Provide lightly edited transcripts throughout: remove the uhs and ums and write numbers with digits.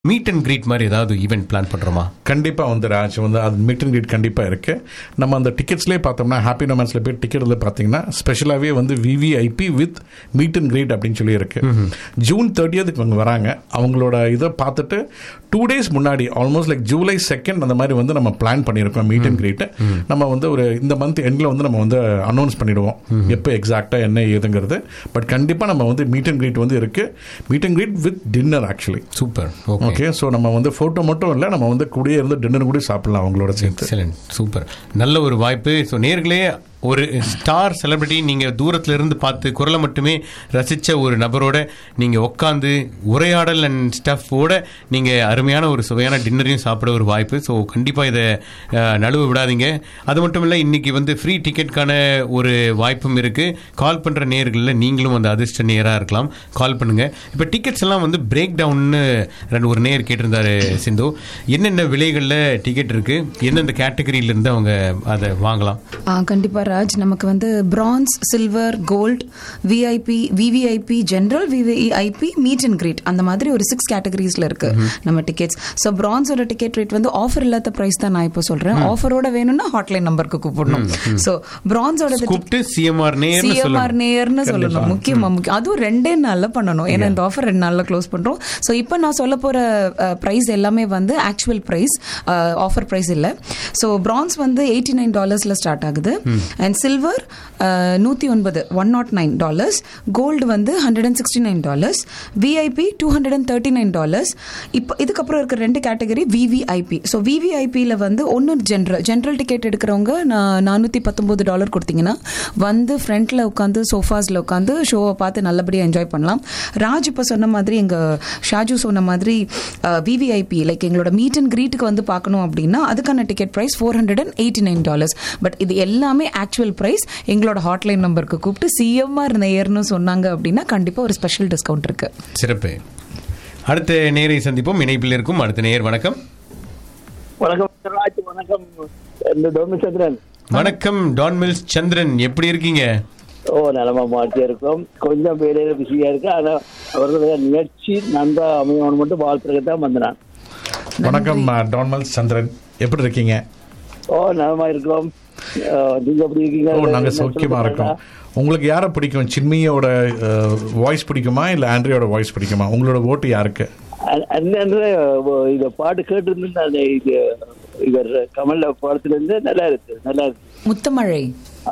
Meet and greet மாதிரி ஏதாவது event plan பண்ணுறோமா? கண்டிப்பாக வந்து ராஜ் வந்து அது மீட் அண்ட் கிரீட் கண்டிப்பாக இருக்குது. நம்ம அந்த டிக்கெட்ஸ்லேயே பார்த்தோம்னா ஹாப்பி நொமன்ஸில் போய் டிக்கெட்டில் பார்த்தீங்கன்னா ஸ்பெஷலாகவே வந்து VVIP with meet and greet அப்படின்னு சொல்லி இருக்குது. ஜூன் 30th அவங்க வராங்க. அவங்களோட இதை பார்த்துட்டு 2 days முன்னாடி ஆல்மோஸ்ட் லைக் ஜூலை 2nd அந்த மாதிரி வந்து நம்ம பிளான் பண்ணியிருக்கோம் மீட் அண்ட் கிரீட்டை. நம்ம வந்து ஒரு இந்த மந்த் எண்டில் வந்து நம்ம வந்து அனௌன்ஸ் பண்ணிடுவோம் எப்போ எக்ஸாக்டாக என்ன ஏதுங்கிறது. பட் கண்டிப்பாக நம்ம வந்து மீட் அண்ட் கிரீட் வந்து இருக்குது. Meet and greet with dinner actually. Super. Okay, so நம்ம வந்து ஃபோட்டோ மட்டும் இல்லை, நம்ம வந்து கூடயே இருந்து டின்னர் கூட சாப்பிடலாம் அவங்களோட சேர்த்து. எக்ஸலென்ட், சூப்பர், நல்ல ஒரு வாய்ப்பு. ஸோ நேர்களே, ஒரு ஸ்டார் செலிபிரிட்டி நீங்கள் தூரத்தில் இருந்து பார்த்து குரலை மட்டுமே ரசித்த ஒரு நபரோட நீங்கள் உட்காந்து உரையாடல் அண்ட் ஸ்டஃப்போட நீங்கள் அருமையான ஒரு சுவையான டின்னரையும் சாப்பிட ஒரு வாய்ப்பு. ஸோ கண்டிப்பாக இதை நழுவ விடாதீங்க. அது மட்டும் இல்லை, இன்றைக்கி வந்து ஃப்ரீ டிக்கெட்கான ஒரு வாய்ப்பும் இருக்குது. கால் பண்ணுற நேர்களில் நீங்களும் அந்த அதிர்ஷ்ட நேராக இருக்கலாம். கால் பண்ணுங்கள். இப்போ டிக்கெட்ஸ் எல்லாம் வந்து பிரேக் டவுன்னு ஒரு நேர் கேட்டிருந்தாரு சிந்து. என்னென்ன விலைகளில் டிக்கெட் இருக்குது, எந்தெந்த கேட்டகரியிலேருந்து அவங்க அதை வாங்கலாம்? கண்டிப்பாக ராஜ், நமக்கு வந்து France, silver, gold, VIP, VVIP, general, VVIP, meet and greet அந்த மாதிரி ஒரு 6 கேட்டகரிஸ்ல இருக்கு நம்ம டிக்கெட்ஸ். ஸோ பிரான்ஸோட டிக்கெட் ரேட் வந்து ஆஃபர் இல்லாத பிரைஸ் தான் நான் இப்போ சொல்றேன். ஆஃபரோட வேணும்னா ஹாட்லைன் நம்பருக்கு கூப்பிடணும். ஸோ பிரான்ஸோட சிஎம்ஆர் நேர்னு சொல்லணும். முக்கியமா முக்கியம், அதுவும் 2 நாள்ல பண்ணணும். ஏன்னா இந்த ஆஃபர் 2 நாள்ல க்ளோஸ் பண்றோம். ஸோ இப்போ நான் சொல்ல போற பிரைஸ் எல்லாமே வந்து ஆக்சுவல் பிரைஸ், ஆஃபர் பிரைஸ் இல்லை. ஸோ பிரான்ஸ் வந்து $89 ஸ்டார்ட் ஆகுது. அண்ட் சில்வர் 109, கோல்டு வந்து $169, விஐபி $239. இப்போ இதுக்கப்புறம் இருக்கிற 2 கேட்டகரி விவிஐபி. ஸோ விவிஐபியில் வந்து ஒன்று ஜென்ரல் டிக்கெட் எடுக்கிறவங்க $419 கொடுத்தீங்கன்னா வந்து ஃப்ரண்ட்ல உட்காந்து சோஃபாஸில் உட்காந்து ஷோவை பார்த்து நல்லபடியாக என்ஜாய் பண்ணலாம். ராஜ் இப்போ சொன்ன மாதிரி, எங்கள் ஷாஜு சொன்ன மாதிரி விவிஐபி லைக் எங்களோட மீட் அண்ட் கிரீட்டுக்கு வந்து பார்க்கணும் அப்படின்னா அதுக்கான டிக்கெட் ப்ரைஸ் $489. பட் இது எல்லாமே ஆக்சுவல் பிரைஸ். எங்களோட ஹாட்லைன் நம்பருக்கு கூப்பிட்டு சிஎம்ஆர் நேயர்னு சொன்னாங்க அப்படின்னா கண்டிப்பா ஒரு ஸ்பெஷல் டிஸ்கவுண்ட் இருக்கு. சிறப்பு. அடுத்த நேரை சந்திப்போம். இணைப்பில் இருக்கும் அடுத்த நேயர். வணக்கம். வணக்கம் சந்திரன். வணக்கம் டான்மில்ஸ் சந்திரன், எப்படி இருக்கீங்க? நலமா மாற்றியா இருக்கோம். கொஞ்சம் வேலையில பிஸியா இருக்கு. ஆனா அவர்களுடைய நிகழ்ச்சி நன்றா அமையவன் மட்டும் வாழ்த்துறதுதான் வந்தான். வணக்கம் டான்மில்ஸ் சந்திரன், எப்படி இருக்கீங்க? நலமா இருக்கோம். நீங்க எப்படி இருக்கீங்க? நாங்க சௌக்கியமா இருக்கோம். உங்களுக்கு யாரை பிடிக்கும்? சின்மியோட வாய்ஸ் பிடிக்குமா இல்ல ஆண்ட்ரியோட வாய்ஸ் பிடிக்குமா? உங்களோட ஓட்டு யாருக்கு? இந்த பாட்டு கேட்டு இருந்து இவர் கமல் படத்துல இருந்து நல்லா இருக்கு. முத்துமழை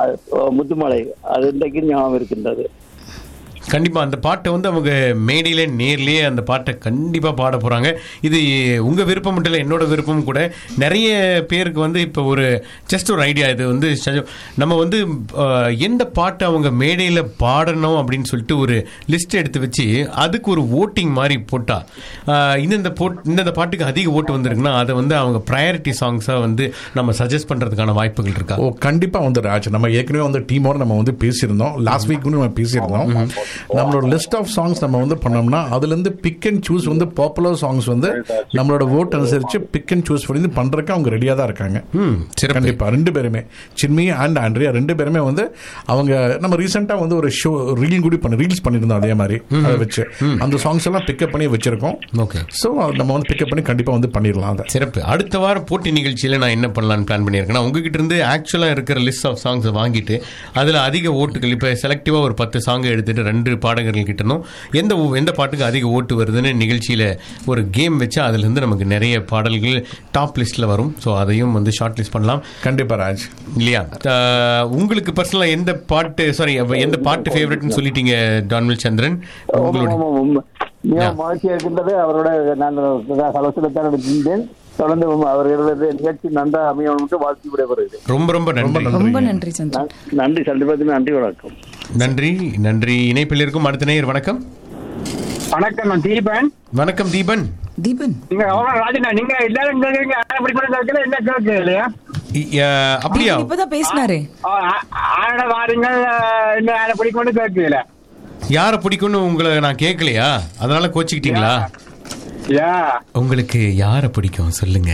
அது இன்றைக்கு ஞாபகம் இருக்கின்றது. கண்டிப்பாக அந்த பாட்டை வந்து அவங்க மேடையிலே நேர்லேயே அந்த பாட்டை கண்டிப்பாக பாட போகிறாங்க. இது உங்கள் விருப்பம் மட்டும் இல்லை, என்னோட விருப்பம் கூட. நிறைய பேருக்கு வந்து இப்போ ஒரு ஜஸ்ட் ஒரு ஐடியா, இது வந்து நம்ம வந்து எந்த பாட்டை அவங்க மேடையில் பாடணும் அப்படின்னு சொல்லிட்டு ஒரு லிஸ்ட் எடுத்து வச்சு அதுக்கு ஒரு ஓட்டிங் மாதிரி போட்டால் இந்தந்த பாட்டுக்கு அதிக ஓட்டு வந்திருக்குன்னா அதை வந்து அவங்க ப்ரையாரிட்டி சாங்ஸாக வந்து நம்ம சஜஸ்ட் பண்ணுறதுக்கான வாய்ப்புகள் இருக்கா? கண்டிப்பாக வந்து ராஜ், நம்ம ஏற்கனவே வந்து டீமோட நம்ம வந்து பேசியிருந்தோம். லாஸ்ட் வீக் நம்ம பேசியிருந்தோம். நம்மளோட லிஸ்ட் ஆஃப் சாங்ஸ் நம்ம வந்து பண்ணோம்னா அதுலேருந்து பிக் அண்ட் சூஸ் வந்து பாப்புலர் சாங்ஸ் வந்து நம்மளோட ஓட் அனுசரித்து பிக் அண்ட் சூஸ் பண்ணி பண்ணுறதுக்கு அவங்க ரெடியாக தான் இருக்காங்க. கண்டிப்பாக 2 பேருமே, சின்மி அண்ட் ஆண்ட்ரியா 2 பேருமே வந்து அவங்க நம்ம ரீசெண்டாக வந்து ஒரு ஷோ ரீல்ஸ் பண்ணியிருந்தோம். அதே மாதிரி அதை வச்சு அந்த சாங்ஸ் எல்லாம் பிக்கப் பண்ணி வச்சிருக்கோம். ஓகே, ஸோ நம்ம வந்து பிக்கப் பண்ணி கண்டிப்பாக வந்து பண்ணிடலாம். அதை சிறப்பு. அடுத்த வாரம் போட்டி நிகழ்ச்சியில் நான் என்ன பண்ணலான்னு பிளான் பண்ணியிருக்கேன்னா, உங்ககிட்ட இருந்து ஆக்சுவலாக இருக்கிற லிஸ்ட் ஆஃப் சாங்ஸை வாங்கிட்டு அதில் அதிக ஓட்டுகள் இப்போ செலக்டிவாக ஒரு 10 சாங்கை எடுத்துட்டு 2 பாடகர்கள் கிட்டணும் எந்த பாட்டுக்கு அதிக ஓட்டு வருதுன்னு நிகழ்ச்சியில் ஒரு கேம் வச்சு அதுலேருந்து நமக்கு நிறைய பாடல்கள் டாப் லிஸ்ட்டில் வரும். ஸோ அதையும் வந்து ஷார்ட் லிஸ்ட் பண்ணலாம். கண்டிப்பாக ராஜ், இல்லையா? உங்களுக்கு பர்சனலாக எந்த பாட்டு ஃபேவரட்னு சொல்லிட்டீங்க டான்மில் சந்திரன்? உங்களோட மகிழ்ச்சியாக இருக்கின்றது. அவரோட நான் கலசலத்தான் இருக்கின்றேன். தொடர்ந்து அவர்களது நிகழ்ச்சி நன்றா அமைய வாழ்த்து விடைபெறுகிறேன். ரொம்ப ரொம்ப நன்றி. ரொம்ப நன்றி சந்திரன். நன்றி சந்திரபாதி, நன்றி, வணக்கம். நன்றி. இணைப்பில் இருக்கும் அடுத்த நேயர். வணக்கம். வணக்கம், நான் தீபன். வணக்கம் தீபன். நீங்க ராஜனா, நீங்க எல்லாரும் என்ன கேட்க இல்லையா? அப்படியா? இப்பதான் பேசினாரு. ஆட வாருங்க, என்ன யாரை பிடிக்கும்னு கேட்கல. யாரை பிடிக்கும்னு உங்களை நான் கேட்கலையா? அதனால கோச்சிக்கிட்டீங்களா? உங்களுக்கு யாரை பிடிக்கும் சொல்லுங்க.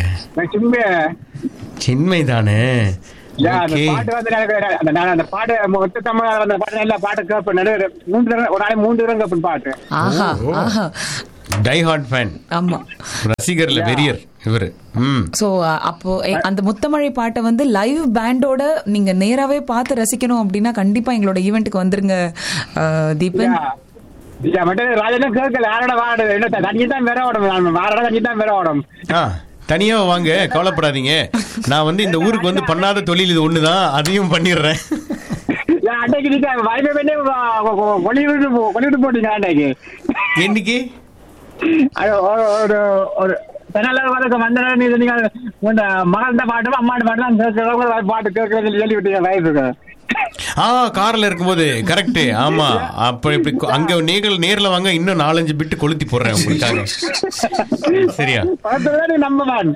சின்மை தானே? பாட்டு வந்து அந்த பாட்டு மொத்த தமிழ் அந்த பாட்டு நல்லா பாட்டு கேட்பேன். 3 தடவை பாட்டு. Die hard fan. ஆமா, ரசிகர்ல வெறியர் இவரு. ஸோ அப்போ அந்த முத்தமழை பாட்டை வந்து லைவ் பேண்டோட நீங்க நேராவே பார்த்து ரசிக்கணும் அப்படின்னா கண்டிப்பா எங்களோட ஈவெண்ட்டுக்கு வந்துருங்க தீபன். ராஜனா கேட்கல யாரோட வாடு என்ன தண்ணி தான் வேற ஓடும், வாரோட தண்ணி தான் வேற ஓடும். தனியா வாங்க, கவலைப்படாதீங்க. நான் வந்து இந்த ஊருக்கு வந்து பண்ணாத தொழில் இது ஒண்ணுதான், அதையும் பண்ணிடுறேன். அன்னைக்கு நீங்க வாய்ப்பை பண்ணி கொலிவிட்டு போட்டீங்க. அன்னைக்கு என்னைக்கு ஒரு வந்த நீங்க மகள்கிட்ட பாட்டும் அம்மாட்ட பாட்டு கேட்கற பாட்டு கேட்கறது சொல்லி விட்டீங்க வயசுக்கு. கார்ல இருக்கும்போது கரெக்ட். ஆமா, அப்ப இப்படி அங்க நீங்கள் நேர்ல வாங்க, இன்னும் 4-5 பிட்டு கொளுத்தி போடுறேன் உங்களுக்காக. சரியா? நம்பவான்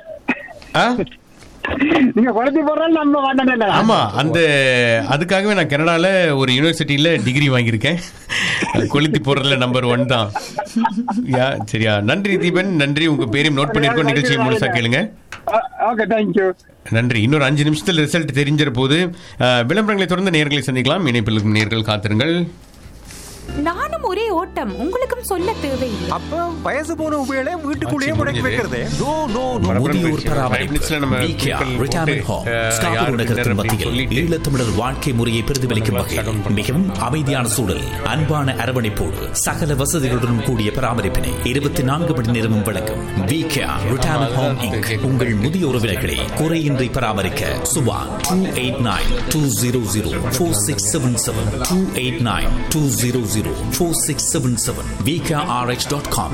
நீங்க கொளுத்தி போடுறது நம்ப மாட்டேன். ஆமா, அந்த அதுக்காகவே நான் கனடால ஒரு யூனிவர்சிட்டியில டிகிரி வாங்கியிருக்கேன். கொளுத்தி போடுறதுல நம்பர் 1 தான். சரியா? நன்றி தீபன், நன்றி. உங்க பேரையும் நோட் பண்ணிருக்கோம். நிகழ்ச்சியை முழுசா கேளுங்க. Okay, thank you. நன்றி. இன்னொரு 5 நிமிஷத்தில் ரிசல்ட் தெரிஞ்சிற போது விளம்பரங்களை தொடர்ந்து நேர்களை சந்திக்கலாம். இணைப்பில் நேர்கள் காத்திருங்கள். நானும் ஒரே ஓட்டம், உங்களுக்கும் சொல்ல தேவையில்லை. அப்ப வயசு போன உபயோக வீட்டுக்குள்ளேயே முடக்கி வைக்கிறது. No no no. முதியோர் பராமரிப்பு ரிட்டையர்மென்ட் ஹோம் ஸ்காபரோ நகரத்தின் மத்தியில் ஈழத்தமிழர் வாழ்க்கை முறையை பிரதிபலிக்கும் வகையில் மிகவும் அமைதியான சூழல், அன்பான அரவணைப்போடு சகல வசதிகளுடன் கூடிய பராமரிப்பினை 24 மணி நேரமும் வழங்கும் விகேஆர் ரிட்டையர்மென்ட் ஹோம் இன்க். உங்கள் முதிய உறவினர்களை குறையின்றி பராமரிக்க சுபா 289-200-4677 289-200-4677 VKRH.com.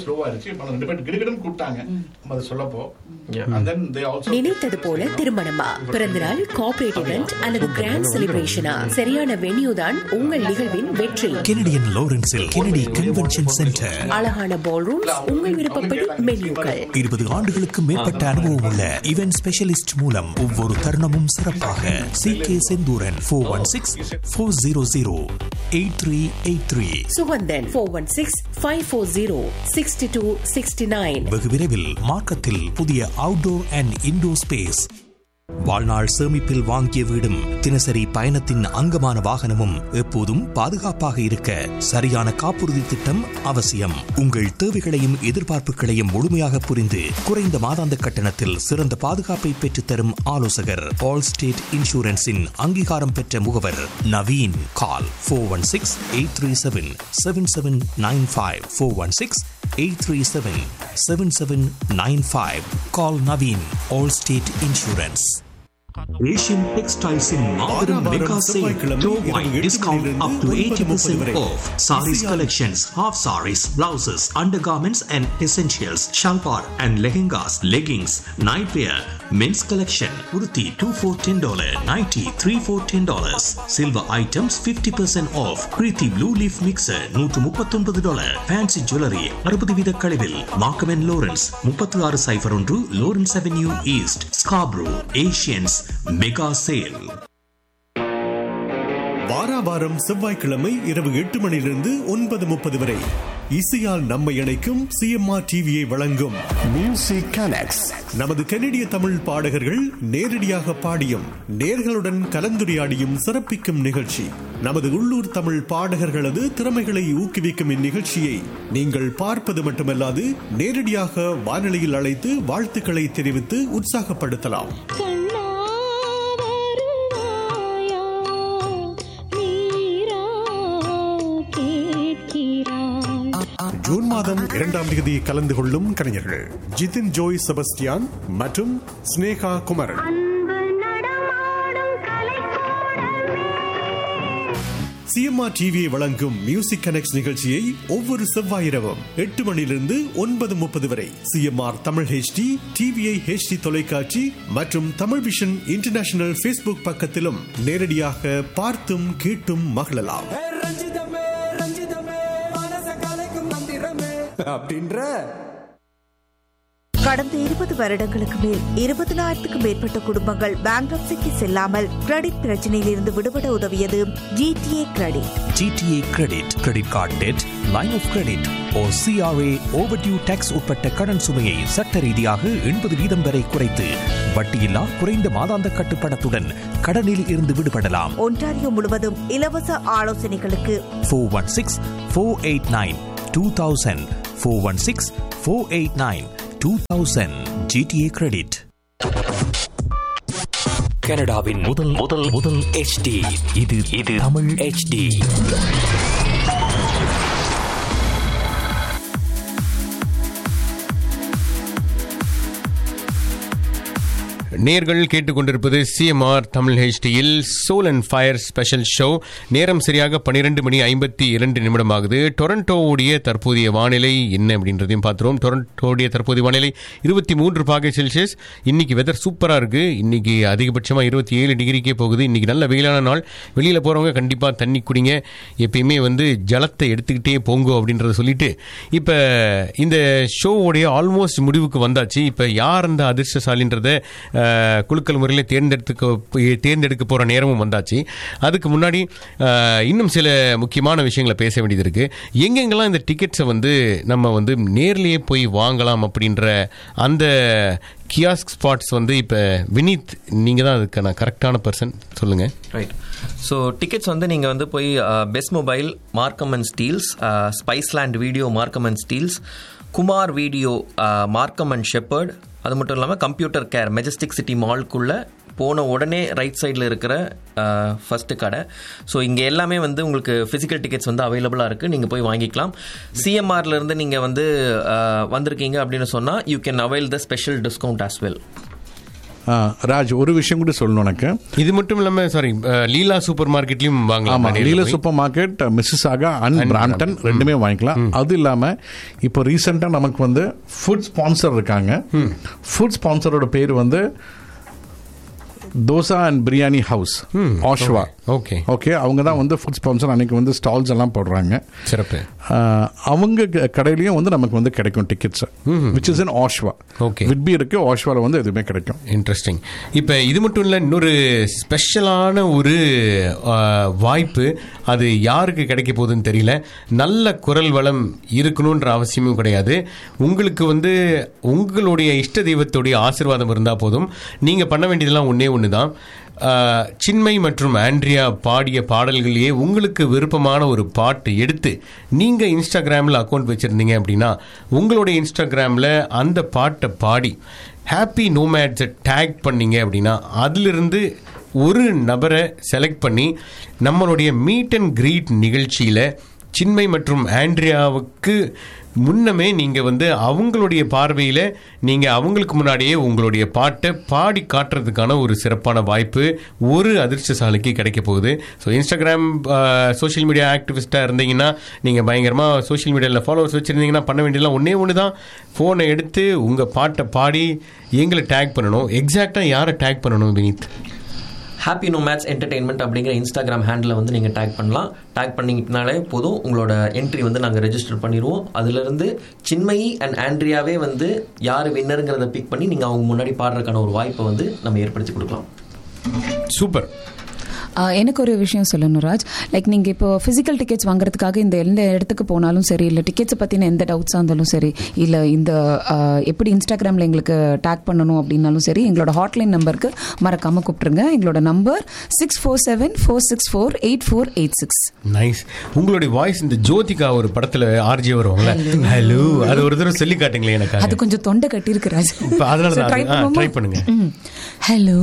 நினைத்தது போல திருமணமா, பிறந்தநாள், கார்ப்பரேட் இவென்ட் அல்லது கிராண்ட் செலிப்ரேஷனா, சரியான வென்யூ தான் உங்கள் நிகழ்வின் வெற்றி. Canadian லாரன்ஸில் Kennedy convention centre. அழகான பால் ரூம்ஸ், உங்கள் விருப்பப்படி மென்யூக்கள். 20 ஆண்டுகளுக்கு மேற்பட்ட அனுபவம் உள்ள இவென்ட் ஸ்பெஷலிஸ்ட் மூலம் ஒவ்வொரு தருணமும் சிறப்பாக. CK செந்தூரன் 416-400-8383. சுகந்தன் 416-540-6269. வெகு விரைவில் மார்க்கத்தில் புதிய அவுட்டோர் அண்ட் இன்டோர் ஸ்பேஸ். வாழ்நாள் சேமிப்பில் வாங்கிய வீடும் தினசரி பயணத்தின் அங்கமான வாகனமும் எப்போதும் பாதுகாப்பாக இருக்க சரியான காப்புறுதி திட்டம் அவசியம். உங்கள் தேவைகளையும் எதிர்பார்ப்புகளையும் முழுமையாக புரிந்து குறைந்த மாதாந்த கட்டணத்தில் சிறந்த பாதுகாப்பை பெற்றுத்தரும் ஆலோசகர் ஆல் ஸ்டேட் இன்சூரன்ஸின் அங்கீகாரம் பெற்ற முகவர் நவீன். கால் 416-837-7795 416-837-7795. Call Naveen, Allstate Insurance. Asian Textiles in Margaret Mega Sale. Worldwide discount up to 80% off. Sarees collections, half sarees, blouses, undergarments and essentials, shalwar and lehengas, leggings, nightwear, men's collection, kurti 2 for $10, nighty 3 for $10. Silver items 50% off. Preeti Blue Leaf Mixer $139. Fancy jewelry 60 வீத கழிவில். Markham & Lawrence 3601 Lawrence Avenue East, Scarborough. Asians Mega Sale. வாராவாரம் செவ்வாய்க்கிழமை இரவு 8 மணியிலிருந்து 9:30 வரை இசையால் நம்மை இணைக்கும் CMR டிவியை வழங்கும் மியூசிக் கனெக்ட்ஸ். நமது கனடிய தமிழ் பாடகர்கள் நேரடியாக பாடியும் நேர்களுடன் கலந்துரையாடியும் சிறப்பிக்கும் நிகழ்ச்சி. நமது உள்ளூர் தமிழ் பாடகர்களது திறமைகளை ஊக்குவிக்கும் இந்நிகழ்ச்சியை நீங்கள் பார்ப்பது மட்டுமல்லாது நேரடியாக வானொலியில் அழைத்து வாழ்த்துக்களை தெரிவித்து உற்சாகப்படுத்தலாம். ஜூன் மாதம் 2ஆம் தேதி கலந்து கொள்ளும் கலைஞர்கள் ஜிதின் ஜோய் செபஸ்டியான் மற்றும் ஸ்னேகா குமரன். CMR டிவியை வழங்கும் மியூசிக் கனெக்ட்ஸ் நிகழ்ச்சியை ஒவ்வொரு செவ்வாய் இரவும் 8 மணியிலிருந்து 9:30 வரை CMR Tamil HD, TVI HD தொலைக்காட்சி மற்றும் தமிழ் விஷன் இன்டர்நேஷனல் Facebook பக்கத்திலும் நேரடியாக பார்த்தும் கேட்டும் மகிழலாம். கடந்த 20 வருடங்களுக்கு மேல் 20,000க்கும் மேற்பட்ட குடும்பங்கள் பேங்க்ரப்சிக்கு செல்லாமல் கிரெடிட் பிரச்சனையில் இருந்து விடுபட உதவியது GTA credit. GTA credit, credit card dead, line of credit or CRA overdue tax உட்பட்ட கடன் சுமையை சட்ட ரீதியாக 80% வரை குறைத்து வட்டியில்லா குறைந்த மாதாந்த கட்டுப்பணத்துடன் கடனில் இருந்து விடுபடலாம். ஒன்டாரியோ முழுவதும் இலவச ஆலோசனைகளுக்கு 416-489 2000. 416-489-2000. GTA Credit. கனடாவின் முதல் HD. இது தமிழ் HD. நேர்கள் கேட்டுக்கொண்டிருப்பது CMR Tamil HDயில் soul and fire special show. நேரம் சரியாக 12:52 ஆகுது. டொரண்டோவுடைய தற்போதைய வானிலை என்ன அப்படின்றதையும் பார்த்துருவோம். டொரண்டோவுடைய தற்போதைய வானிலை 23°C. இன்னைக்கு வெதர் சூப்பராக இருக்கு. இன்னைக்கு அதிகபட்சமாக 27 டிகிரிக்கே போகுது. இன்னைக்கு நல்ல வெயிலான நாள். வெளியில் போகிறவங்க கண்டிப்பாக தண்ணி குடிங்க. எப்பயுமே ஜலத்தை எடுத்துக்கிட்டே போங்கோ அப்படின்றத சொல்லிட்டு இப்போ இந்த ஷோவுடைய ஆல்மோஸ்ட் முடிவுக்கு வந்தாச்சு. இப்போ யார் அந்த அதிர்ஷ்டசாலின்றத குலுக்கல் முறையில் தேர்ந்தெடுக்க போகிற நேரமும் வந்தாச்சு. அதுக்கு முன்னாடி இன்னும் சில முக்கியமான விஷயங்களை பேச வேண்டியது இருக்குது. எங்கெங்கெல்லாம் இந்த டிக்கெட்ஸை நம்ம நேர்லேயே போய் வாங்கலாம் அப்படின்ற அந்த கியாஸ்க் ஸ்பாட்ஸ் இப்போ வினீத் நீங்கள் தான் அதுக்கான கரெக்டான பர்சன், சொல்லுங்கள். ரைட். ஸோ டிக்கெட்ஸ் நீங்கள் போய் best mobile, Markham and Steeles, Spiceland video, Markham and Steeles, Kumar video, Markham and shepherd, அது மட்டும் இல்லாமல் கம்ப்யூட்டர் கேர் மெஜஸ்டிக் சிட்டி மால்குள்ளே போன உடனே ரைட் சைடில் இருக்கிற ஃபஸ்ட்டு கடை. ஸோ இங்கே எல்லாமே உங்களுக்கு ஃபிசிக்கல் டிக்கெட்ஸ் அவைலபிளாக இருக்குது. நீங்கள் போய் வாங்கிக்கலாம். சிஎம்ஆர்லேருந்து நீங்கள் வந்திருக்கீங்க அப்படின்னு சொன்னால் you can avail the special discount as well. Raj, ஒரு விஷயம் கூட சொல்லணும் எனக்கு. இது மட்டும் இல்லாமல் லீலா சூப்பர் மார்க்கெட்லையும் வாங்கலாம். லீலா super market, Mississauga and Brampton ரெண்டுமே வாங்கிக்கலாம். அது இல்லாமல் இப்போ ரீசெண்டாக நமக்கு ஃபுட் ஸ்பான்சர் இருக்காங்க. ஃபுட் ஸ்பான்சரோட பேர் dosa and biryani house, ஆஷ்வா. Okay okay, அவங்க தான் ஃபுட் ஸ்பான்சர். அன்னைக்கு ஸ்டால்ஸ் எல்லாம் போடுறாங்க. சிறப்பு. அவங்க கடையிலையும் நமக்கு கிடைக்கும் tickets, which is in ஆஷ்வா. Okay, Whitby இருக்கு, ஆஷ்வாவில் எதுவுமே கிடைக்கும். இன்ட்ரெஸ்டிங். இப்போ இது மட்டும் இல்லை, இன்னொரு ஸ்பெஷலான ஒரு வாய்ப்பு. அது யாருக்கு கிடைக்க போகுதுன்னு தெரியல. நல்ல குரல் வளம் இருக்கணுன்ற அவசியமும் கிடையாது. உங்களுக்கு உங்களுடைய இஷ்ட தெய்வத்துடைய ஆசீர்வாதம் இருந்தால் போதும். நீங்கள் பண்ண வேண்டியதெல்லாம் ஒன்றே ஒன்று தான். சின்மை மற்றும் ஆண்ட்ரியா பாடிய பாடல்களையே உங்களுக்கு விருப்பமான ஒரு பாட்டு எடுத்து நீங்கள் இன்ஸ்டாகிராமில் அக்கௌண்ட் வச்சுருந்தீங்க அப்படின்னா உங்களுடைய இன்ஸ்டாகிராமில் அந்த பாட்டை பாடி ஹாப்பி நோமேட்ஸை டேக் பண்ணீங்க அப்படின்னா அதிலிருந்து ஒரு நபரை செலக்ட் பண்ணி நம்மளுடைய மீட் அண்ட் கிரீட் நிகழ்ச்சியில் சின்மை மற்றும் ஆண்ட்ரியாவுக்கு முன்னமே நீங்கள் அவங்களுடைய பார்வையில் நீங்கள் அவங்களுக்கு முன்னாடியே உங்களுடைய பாட்டை பாடி காட்டுறதுக்கான ஒரு சிறப்பான வாய்ப்பு ஒரு அதிர்ஷ்டசாலிக்கு கிடைக்க போகுது. ஸோ இன்ஸ்டாகிராம் சோஷியல் மீடியா ஆக்டிவிஸ்ட்டாக இருந்தீங்கன்னா, நீங்கள் பயங்கரமாக சோஷியல் மீடியாவில் ஃபாலோவர்ஸ் வச்சுருந்தீங்கன்னா பண்ண வேண்டியதெல்லாம் ஒன்று தான். ஃபோனை எடுத்து உங்கள் பாட்டை பாடி எங்களை டேக் பண்ணணும். எக்ஸாக்டாக யாரை டேக் பண்ணணும் வினீத்? ஹாப்பி நோமேட்ஸ் என்டர்டெயின்மெண்ட் அப்படிங்கிற இன்ஸ்டாகிராம் ஹேண்டில் நீங்கள் டேக் பண்ணலாம். டேக் பண்ணிங்கனாலே போதும், உங்களோட என்ட்ரி நாங்கள் ரெஜிஸ்டர் பண்ணிடுவோம். அதுலேருந்து சின்மயி அண்ட் ஆண்ட்ரியாவே யார் வின்னருங்கிறத பிக் பண்ணி நீங்கள் அவங்க முன்னாடி பாடுறதுக்கான ஒரு வாய்ப்பை நம்ம ஏற்படுத்தி கொடுக்கலாம். சூப்பர். எனக்கு ஒரு விஷயம் சொல்லணும் ராஜ். லைக் நீங்கள் இப்போ ஃபிசிக்கல் டிக்கெட்ஸ் வாங்குறதுக்காக எந்த இடத்துக்கு போனாலும் சரி, இல்லை டிக்கெட்ஸை பற்றின எந்த டவுட்ஸாக இருந்தாலும் சரி, இல்லை இந்த எப்படி இன்ஸ்டாகிராமில் எங்களுக்கு டேக் பண்ணணும் அப்படின்னாலும் சரி, எங்களோட ஹாட்லைன் நம்பருக்கு மறக்காமல் கூப்பிட்டுருங்க. எங்களோட நம்பர் 6474648486. நைஸ். உங்களுடைய வாய்ஸ் இந்த ஜோதிகா ஒரு படத்தில் ஆர்ஜி வருவாங்களே, ஹலோ, அது ஒரு தடவை சொல்லி காட்டுங்களேன் எனக்கு. அது கொஞ்சம் தொண்டை கட்டியிருக்கு ராஜ். அதனால ட்ரை பண்ணுங்க. Hello.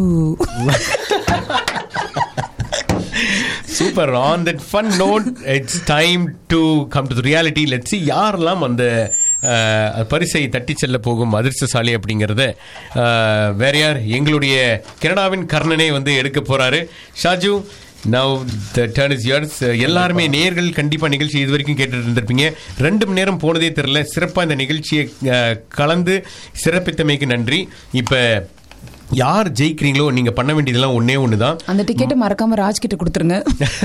Super. On that fun note, it's time to come to the reality. Let's see யாரெல்லாம் அந்த பரிசை தட்டி செல்ல போகும் அதிர்ஷ்டசாலி அப்படிங்கிறத வேற யார், எங்களுடைய கனடாவின் கர்ணனே எடுக்க போறாரு. Shaju, now the turn is yours. எல்லாருமே நேர்கள் கண்டிப்பா நிகழ்ச்சி இது வரைக்கும் கேட்டுட்டு இருந்திருப்பீங்க. 2 மணி நேரம் போனதே தெரியல. சிறப்பாக இந்த நிகழ்ச்சியை கலந்து சிறப்பித்தமைக்கு நன்றி. இப்போ யார் ஜெயிக்கிறீங்களோ நீங்க பண்ண வேண்டியதெல்லாம் ஒன்னே ஒண்ணுதான். அந்த டிக்கெட்டை மறக்காம ராஜ் கிட்ட கொடுத்துருங்க.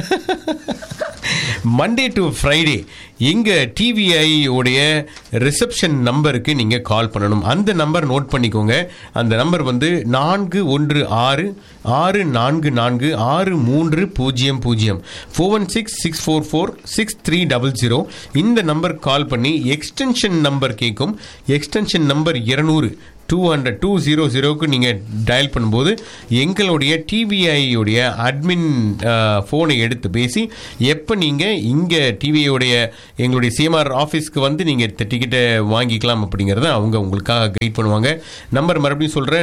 மண்டே டு ஃப்ரைடே எங்க டிவிஐ உடைய ரிசப்ஷன் நம்பருக்கு நீங்க கால் பண்ணணும். அந்த நம்பர் நோட் பண்ணிக்கோங்க. அந்த நம்பர் 4166446300 416-644-6300. இந்த நம்பர் கால் பண்ணி எக்ஸ்டென்ஷன் நம்பர் கேட்கும். எக்ஸ்டென்ஷன் நம்பர் 200 200 நீங்கள் டயல் பண்ணும்போது எங்களுடைய டிவிஐயுடைய அட்மின் ஃபோனை எடுத்து பேசி எப்போ நீங்கள் இங்கே டிவிஐயுடைய எங்களுடைய சிஎம்ஆர் ஆஃபீஸ்க்கு வந்து நீங்கள் டிக்கெட்டை வாங்கிக்கலாம் அப்படிங்கிறத அவங்க உங்களுக்காக கைட் பண்ணுவாங்க. நம்பர் மறுபடியும் சொல்கிறேன்,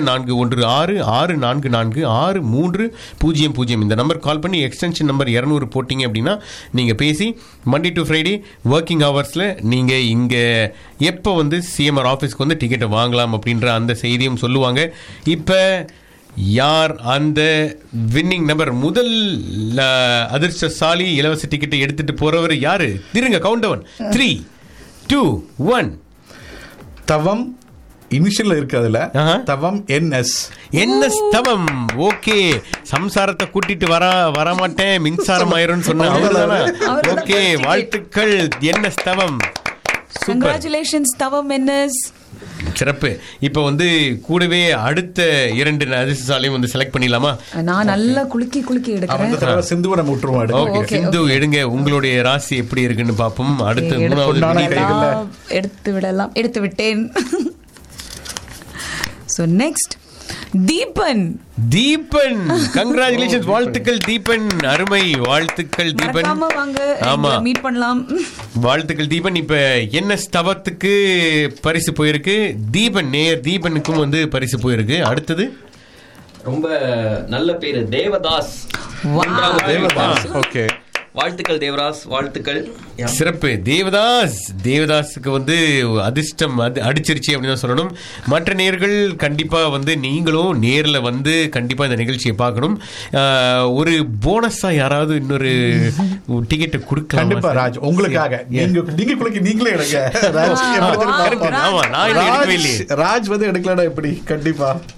4166446300. இந்த நம்பர் கால் பண்ணி எக்ஸ்டென்ஷன் நம்பர் 200 போட்டிங்க அப்படின்னா நீங்கள் பேசி மண்டே டு ஃப்ரைடே ஒர்க்கிங் ஹவர்ஸில் நீங்கள் இங்கே எப்போ வந்து சிஎம்ஆர் ஆஃபீஸ்க்கு வந்து டிக்கெட்டை வாங்கலாம் அப்படின்ற அந்த செய்தியும் சொல்லுவாங்க. இப்போ யார் அந்த வின்னிங் நம்பர் முதல் அதிர்ஷ்டசாலி இலவச டிக்கெட்டை எடுத்துட்டு போறவர் யாரு? திருங்க கவுண்ட் டவுன் 3, 2, 1. தவம் இனிஷியல் இருக்கு, அதுல தவம் என்எஸ் தவம். ஓகே, சம்சாரத்தை கூட்டிட்டு வரமாட்டேன், மின்சாரம் ஆயிரும்னு சொன்ன அவர்தானா? ஓகே, வாழ்த்துக்கள் என்எஸ் தவம். Congratulations தவம் என்எஸ். சிறப்பு. இப்போ வந்து கூடவே அடுத்த 2 அதிர்ஷ்டசாலியும் வந்து செலக்ட் பண்ணிடலாமா? நான் நல்லா குலுக்கி எடுக்கிறேன். சிந்துவை நம்ம விட்டுருவோம். ஓகே, சிந்து எடுங்க, உங்களுடைய ராசி எப்படி இருக்குன்னு பாப்போம். அடுத்து 3வது எடுத்து விட்டேன். So next Deepan. கங்க்ராச்சுலேஷன்ஸ், வாழ்த்துக்கள் தீபன். அருமை, வாழ்த்துக்கள் தீபன். ஆமா, மீட் பண்ணலாம். வாழ்த்துக்கள் தீபன். இப்ப என்ன ஸ்தவத்துக்கு பரிசு போயிருக்கு, தீபனுக்கும் வந்து பரிசு போயிருக்கு. அடுத்தது ரொம்ப நல்ல பேரு தேவதாஸ். ஓகே, வாழ்த்துக்கள் தேவராஸ், வாழ்த்துக்கள். சிறப்பு. தேவதாஸுக்கு வந்து அதிர்ஷ்டம் அடிச்சிருச்சு அப்படின்னு தான் சொல்லணும். மற்ற நேயர்கள் கண்டிப்பா வந்து நீங்களும் நேர்ல வந்து கண்டிப்பா இந்த நிகழ்ச்சியை பார்க்கணும். ஒரு போனஸா யாராவது இன்னொரு டிக்கெட் கொடுக்கலாம் கண்டிப்பா ராஜ், உங்களுக்காக. நீங்களே எடுங்க. ராஜ் வந்து எடுக்கலடா எப்படி? கண்டிப்பா